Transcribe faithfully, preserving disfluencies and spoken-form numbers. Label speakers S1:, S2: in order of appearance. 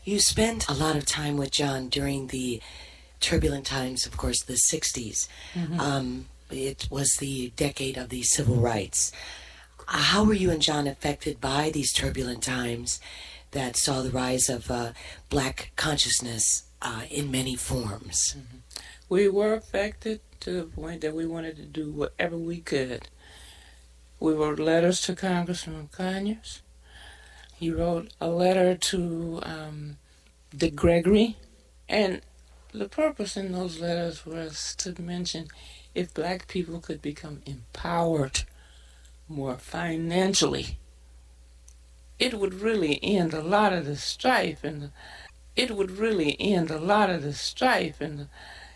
S1: You spent a lot of time with John during the turbulent times, of course, the sixties. Mm-hmm. Um, it was the decade of the civil rights. Uh, how were you and John affected by these turbulent times that saw the rise of uh, black consciousness uh, in many forms?
S2: Mm-hmm. We were affected to the point that we wanted to do whatever we could. We wrote letters to Congressman Conyers. He wrote a letter to um, Dick Gregory. And the purpose in those letters was to mention if black people could become empowered more financially, it would really end a lot of the strife and the, it would really end a lot of the strife and the